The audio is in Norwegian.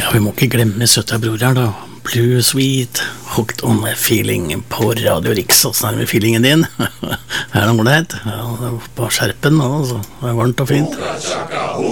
Ja, vi må ikke glemme søta bror her da. Blue Sweet, Hooked on a Feeling på Radio Riks. Hvordan er det med feelingen din? Er det noe det het? Ja, det er bare skjerpen nå, altså. Det er varmt og fint.